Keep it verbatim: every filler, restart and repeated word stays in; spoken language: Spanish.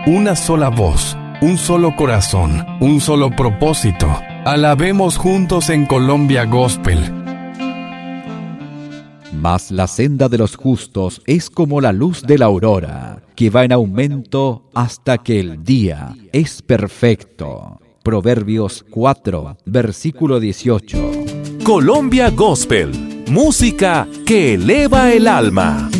una sola voz, un solo corazón, un solo propósito. Alabemos juntos en Colombia Gospel. Mas la senda de los justos es como la luz de la aurora, que va en aumento hasta que el día es perfecto. Proverbios cuatro, versículo dieciocho. Colombia Gospel, música que eleva el alma.